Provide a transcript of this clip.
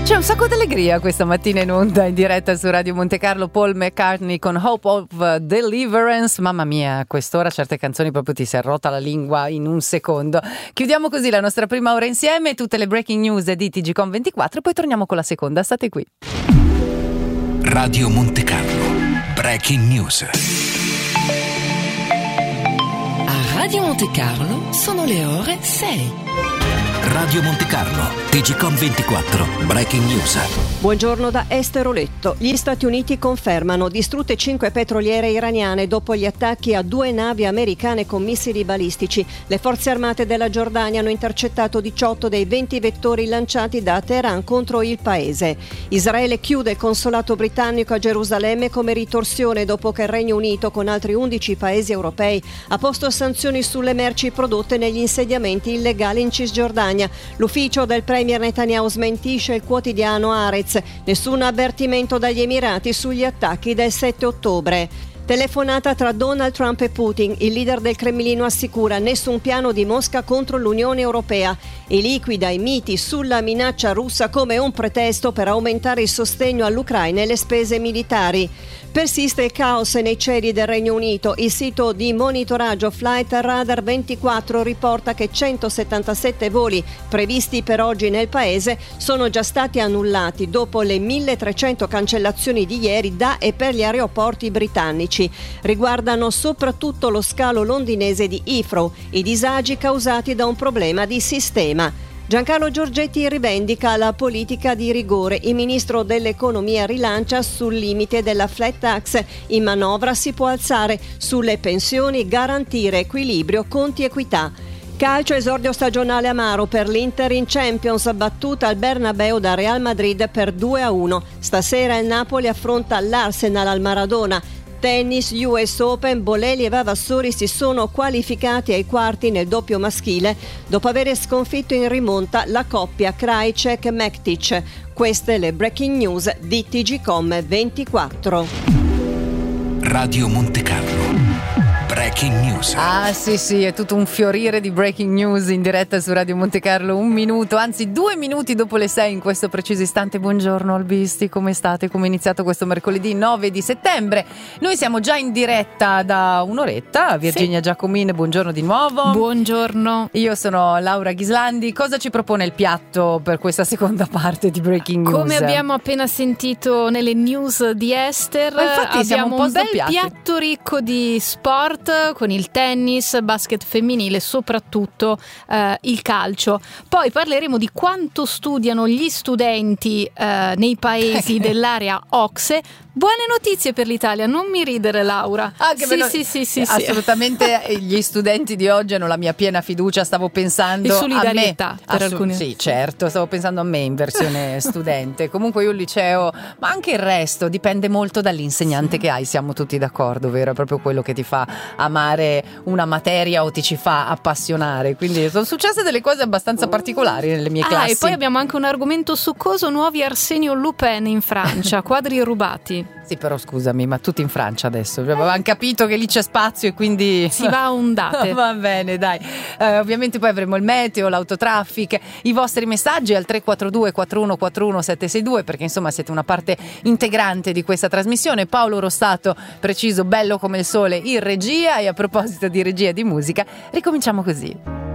C'è un sacco di allegria questa mattina in onda, in diretta su Radio Monte Carlo. Paul McCartney con Hope of Deliverance. Mamma mia, a quest'ora certe canzoni proprio ti si è rotta la lingua in un secondo. Chiudiamo così la nostra prima ora insieme, tutte le breaking news di TGcom24, poi torniamo con la seconda. State qui. Radio Monte Carlo, breaking news. A Radio Monte Carlo sono le ore 6. Radio Monte Carlo, TGcom24, breaking news. Buongiorno da Esther Oletto. Gli Stati Uniti confermano distrutte 5 petroliere iraniane dopo gli attacchi a 2 navi americane con missili balistici. Le forze armate della Giordania hanno intercettato 18 dei 20 vettori lanciati da Teheran contro il paese. Israele chiude il consolato britannico a Gerusalemme come ritorsione dopo che il Regno Unito, con altri 11 paesi europei, ha posto sanzioni sulle merci prodotte negli insediamenti illegali in Cisgiordania. L'ufficio del premier Netanyahu smentisce il quotidiano Haaretz. Nessun avvertimento dagli Emirati sugli attacchi del 7 ottobre. Telefonata tra Donald Trump e Putin. Il leader del Cremlino assicura nessun piano di Mosca contro l'Unione Europea e liquida i miti sulla minaccia russa come un pretesto per aumentare il sostegno all'Ucraina e le spese militari. Persiste il caos nei cieli del Regno Unito. Il sito di monitoraggio Flight Radar 24 riporta che 177 voli previsti per oggi nel paese sono già stati annullati dopo le 1300 cancellazioni di ieri da e per gli aeroporti britannici. Riguardano soprattutto lo scalo londinese di Heathrow, i disagi causati da un problema di sistema. Giancarlo Giorgetti rivendica la politica di rigore. Il ministro dell'economia rilancia sul limite della flat tax. In manovra si può alzare sulle pensioni, garantire equilibrio, conti, equità. Calcio, esordio stagionale amaro per l'Inter in Champions, battuta al Bernabeu da Real Madrid per 2-1. Stasera il Napoli affronta l'Arsenal al Maradona. Tennis, US Open, Bolelli e Vavassori si sono qualificati ai quarti nel doppio maschile dopo aver sconfitto in rimonta la coppia Krajicek-Mektic. Queste le breaking news di TGcom24. Radio Monte Carlo, breaking news. Ah sì, è tutto un fiorire di breaking news in diretta su Radio Monte Carlo. 1 minuto, anzi 2 minuti dopo le 6 in questo preciso istante. Buongiorno Albisti, come state? Come è iniziato questo mercoledì 9 di settembre? Noi siamo già in diretta da un'oretta. Virginia Giacomin, buongiorno di nuovo. Buongiorno. Io sono Laura Ghislandi. Cosa ci propone il piatto per questa seconda parte di breaking news? Come abbiamo appena sentito nelle news di Esther, abbiamo un bel piatto ricco di sport, con il tennis, basket femminile, soprattutto il calcio. Poi parleremo di quanto studiano gli studenti nei paesi dell'area OCSE. Buone notizie per l'Italia, non mi ridere Laura. Sì. Assolutamente, gli studenti di oggi hanno la mia piena fiducia. Stavo pensando e solidarietà a me per alcuni. Sì, certo, stavo pensando a me in versione studente. Comunque io il liceo, ma anche il resto dipende molto dall'insegnante che hai, siamo tutti d'accordo, vero? È proprio quello che ti fa amare una materia o ti ci fa appassionare. Quindi sono successe delle cose abbastanza particolari nelle mie classi. E poi abbiamo anche un argomento succoso: nuovi Arsenio Lupin in Francia, quadri rubati. Sì, però scusami, ma tutti in Francia adesso. Avevamo capito che lì c'è spazio e quindi si va a ondate. Va bene, dai. Ovviamente poi avremo il meteo, l'autotraffic, i vostri messaggi al 342 4141 762, perché insomma siete una parte integrante di questa trasmissione. Paolo Rostato, preciso, bello come il sole, in regia. E a proposito di regia e di musica, ricominciamo così.